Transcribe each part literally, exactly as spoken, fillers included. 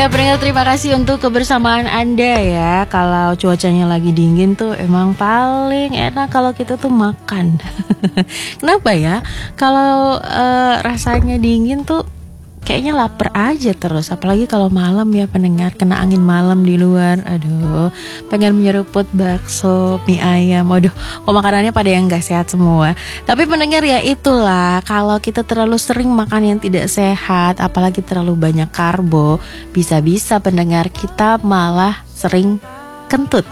Ya pendengar, terima kasih untuk kebersamaan Anda ya. Kalau cuacanya lagi dingin tuh emang paling enak kalau kita tuh makan. Kenapa ya? Kalau uh, rasanya dingin tuh kayaknya lapar aja terus. Apalagi kalau malam ya pendengar, kena angin malam di luar. Aduh, pengen menyeruput bakso, mie ayam. Waduh, kok makanannya pada yang gak sehat semua. Tapi pendengar ya itulah, kalau kita terlalu sering makan yang tidak sehat, apalagi terlalu banyak karbo, bisa-bisa pendengar kita malah sering kentut.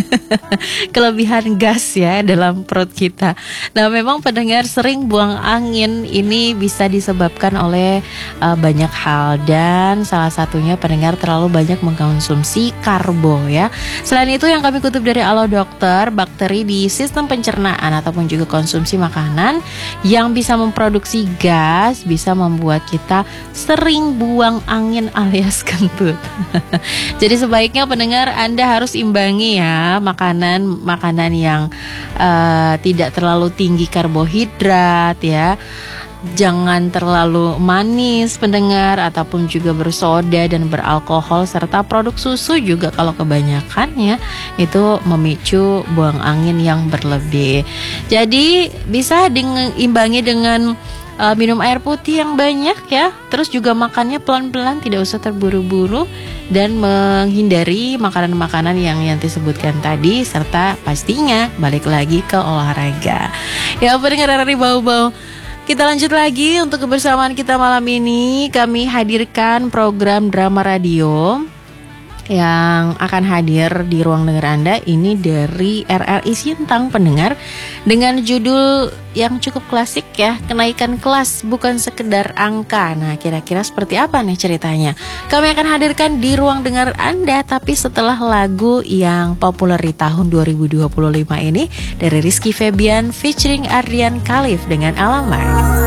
Kelebihan gas ya dalam perut kita. Nah memang pendengar, sering buang angin ini bisa disebabkan oleh uh, banyak hal, dan salah satunya pendengar terlalu banyak mengkonsumsi karbo ya. Selain itu yang kami kutip dari Alo Dokter, bakteri di sistem pencernaan ataupun juga konsumsi makanan yang bisa memproduksi gas bisa membuat kita sering buang angin alias kentut. Jadi sebaiknya pendengar Anda harus imbangi ya makanan makanan yang uh, tidak terlalu tinggi karbohidrat ya. Jangan terlalu manis pendengar, ataupun juga bersoda dan beralkohol, serta produk susu juga kalau kebanyakan ya itu memicu buang angin yang berlebih. Jadi bisa diimbangi dengan Uh, minum air putih yang banyak ya. Terus juga makannya pelan-pelan, tidak usah terburu-buru, dan menghindari makanan-makanan yang yang disebutkan tadi, serta pastinya balik lagi ke olahraga. Ya pendengar dari bau-bau, kita lanjut lagi untuk kebersamaan kita malam ini. Kami hadirkan program drama radio yang akan hadir di ruang dengar Anda ini dari R R I Sintang pendengar, dengan judul yang cukup klasik ya, Kenaikan Kelas Bukan Sekedar Angka. Nah kira-kira seperti apa nih ceritanya? Kami akan hadirkan di ruang dengar Anda, tapi setelah lagu yang populer di tahun dua ribu dua puluh lima ini dari Rizky Febian featuring Ardian Khalif dengan Alamat.